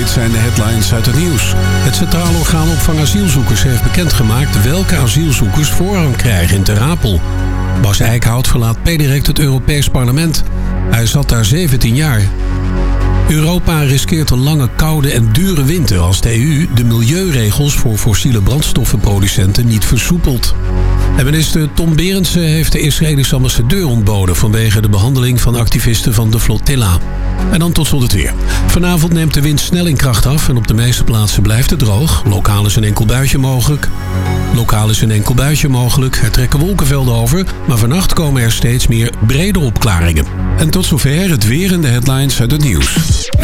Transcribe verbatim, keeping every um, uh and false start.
zijn de headlines uit het nieuws. Het Centraal Orgaan Opvang Asielzoekers heeft bekendgemaakt welke asielzoekers voorrang krijgen in Ter Apel. Bas Eickhout verlaat per direct het Europees Parlement. Hij zat daar zeventien jaar. Europa riskeert een lange, koude en dure winter als de E U de milieuregels voor fossiele brandstoffenproducenten niet versoepelt. En minister Tom Berendsen heeft de Israëlische ambassadeur ontboden vanwege de behandeling van activisten van de Flotilla. En dan tot slot het weer. Vanavond neemt de wind snel in kracht af en op de meeste plaatsen blijft het droog. Lokaal is een enkel buitje mogelijk. Lokaal is een enkel buitje mogelijk. Er trekken wolkenvelden over, maar vannacht komen er steeds meer brede opklaringen. En tot zover het weer en de headlines uit het nieuws.